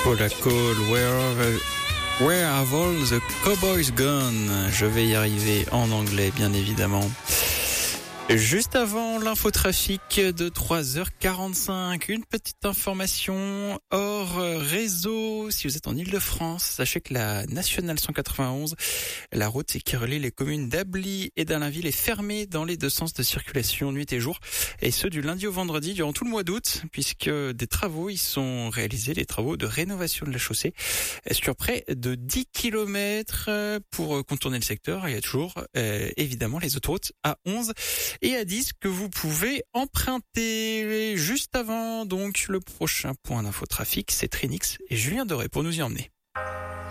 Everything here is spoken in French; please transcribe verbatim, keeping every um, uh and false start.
Paula Cole, Where, Where have all the cowboys gone? Je vais y arriver en anglais, bien évidemment. Juste avant l'infotrafic de trois heures quarante-cinq, une petite information hors réseau. Si vous êtes en Île-de-France, sachez que la nationale cent quatre-vingt-onze, la route qui relie les communes d'Ably et d'Allainville, est fermée dans les deux sens de circulation nuit et jour, et ce du lundi au vendredi durant tout le mois d'août, puisque des travaux y sont réalisés, les travaux de rénovation de la chaussée sur près de dix kilomètres. Pour contourner le secteur, il y a toujours euh, évidemment les autoroutes A onze et à dix que vous pouvez emprunter. Juste avant, donc, le prochain point d'infotrafic, c'est Trinix et Julien Doré pour nous y emmener.